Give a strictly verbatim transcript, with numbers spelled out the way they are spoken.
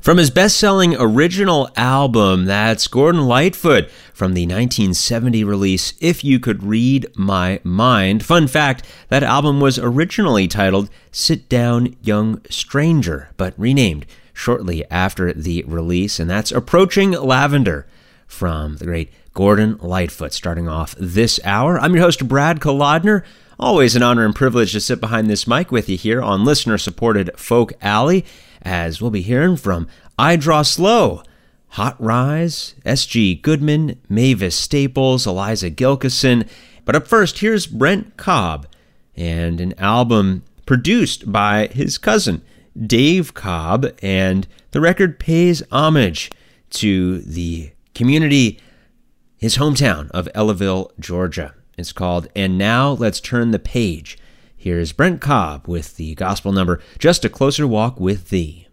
From his best-selling original album, that's Gordon Lightfoot from the nineteen seventy release, If You Could Read My Mind. Fun fact, that album was originally titled Sit Down Young Stranger, but renamed shortly after the release, and that's Approaching Lavender from the great Gordon Lightfoot. Starting off this hour, I'm your host, Brad Kolodner. Always an honor and privilege to sit behind this mic with you here on listener-supported Folk Alley, as we'll be hearing from I Draw Slow, Hot Rise, S G Goodman, Mavis Staples, Eliza Gilkison. But up first, here's Brent Cobb and an album produced by his cousin, Dave Cobb, and the record pays homage to the community, his hometown of Ellaville, Georgia. It's called And Now Let's Turn the Page. Here's Brent Cobb with the gospel number, Just a Closer Walk with Thee.